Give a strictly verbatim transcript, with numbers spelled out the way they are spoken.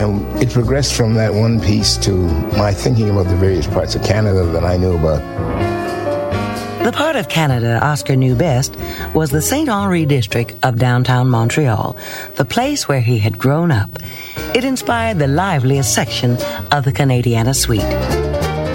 And it progressed from that one piece to my thinking about the various parts of Canada that I knew about. The part of Canada Oscar knew best was the Saint Henri district of downtown Montreal, the place where he had grown up. It inspired the liveliest section of the Canadiana Suite.